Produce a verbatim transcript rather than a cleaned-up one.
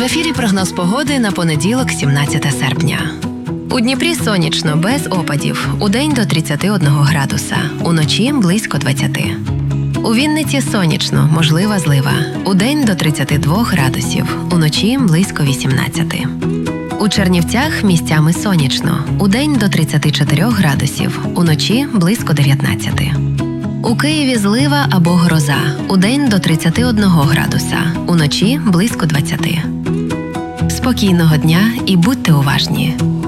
ефірі прогноз погоди на понеділок, сімнадцяте серпня. У Дніпрі сонячно, без опадів. Удень до тридцяти одного градуса. Уночі близько двадцяти. У Вінниці сонячно, можлива злива. Удень до тридцяти двох градусів. Уночі близько вісімнадцяти. У Чернівцях місцями сонячно. Удень до тридцяти чотирьох градусів. Уночі близько дев'ятнадцяти. У Києві злива або гроза. Удень до тридцяти одного градуса. Уночі близько двадцяти. Спокійного дня і будьте уважні.